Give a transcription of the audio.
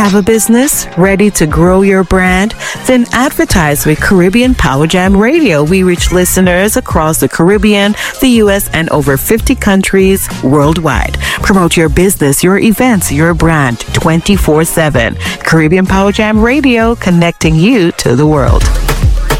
Have a business ready to grow your brand? Then advertise with Caribbean Power Jam Radio. We reach listeners across the Caribbean, the U.S., and over 50 countries worldwide. Promote your business, your events, your brand 24/7. Caribbean Power Jam Radio, connecting you to the world.